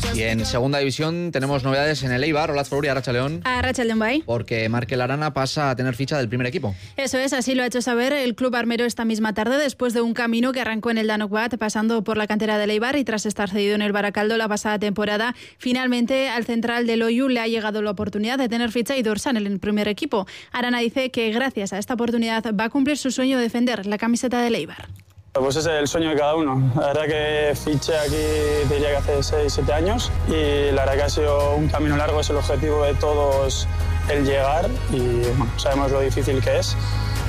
Y en segunda división tenemos novedades en el Eibar. Hola, Zururi, Arratsaldeon. Arratsaldeon, bai. Porque Markel Arana pasa a tener ficha del primer equipo. Eso es, así lo ha hecho saber el club armero esta misma tarde, después de un camino que arrancó en el Danok Bat, pasando por la cantera del Eibar y tras estar cedido en el Baracaldo la pasada temporada. Finalmente, al central del Loiu le ha llegado la oportunidad de tener ficha y dorsal en el primer equipo. Arana dice que gracias a esta oportunidad va a cumplir su sueño de defender la camiseta del Eibar. Pues es el sueño de cada uno. La verdad que fiché aquí, diría que hace 6-7 años, y la verdad que ha sido un camino largo, es el objetivo de todos el llegar, y bueno, sabemos lo difícil que es.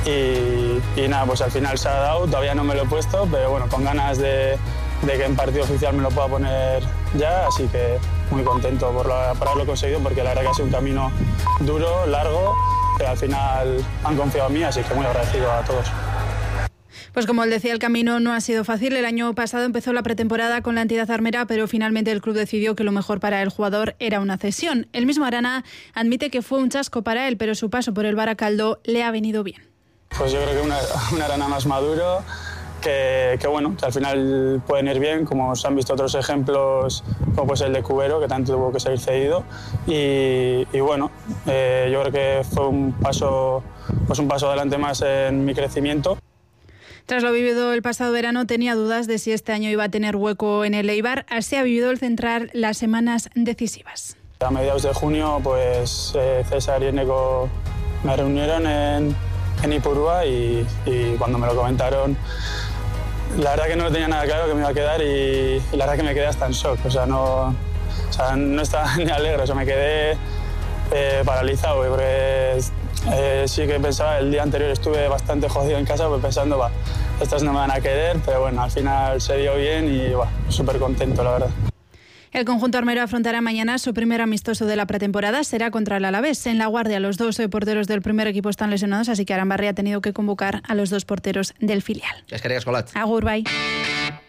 Y nada, pues al final se ha dado, todavía no me lo he puesto, pero bueno, con ganas de que en partido oficial me lo pueda poner ya, así que muy contento por haberlo conseguido, porque la verdad que ha sido un camino duro, largo, pero al final han confiado en mí, así que muy agradecido a todos. Pues como él decía, el camino no ha sido fácil. El año pasado empezó la pretemporada con la entidad armera, pero finalmente el club decidió que lo mejor para el jugador era una cesión. El mismo Arana admite que fue un chasco para él, pero su paso por el Baracaldo le ha venido bien. Pues yo creo que una Arana más maduro, que bueno, que al final pueden ir bien, como se han visto otros ejemplos, como pues el de Cubero, que tanto tuvo que salir cedido. Y bueno, yo creo que fue un paso adelante más en mi crecimiento. Tras lo vivido el pasado verano, tenía dudas de si este año iba a tener hueco en el Eibar. Así ha vivido el central las semanas decisivas. A mediados de junio, pues César y Eneco me reunieron en Ipurúa y cuando me lo comentaron, la verdad que no tenía nada claro que me iba a quedar, y la verdad que me quedé hasta en shock. No estaba ni alegre, me quedé paralizado, porque sí que pensaba, el día anterior estuve bastante jodido en casa, pues pensando, estas no me van a querer, pero bueno, al final se dio bien y súper contento, la verdad. El conjunto armero afrontará mañana su primer amistoso de la pretemporada, será contra el Alavés. En La Guardia, los dos porteros del primer equipo están lesionados, así que Aranbarri ha tenido que convocar a los dos porteros del filial. Es que Agur, bai.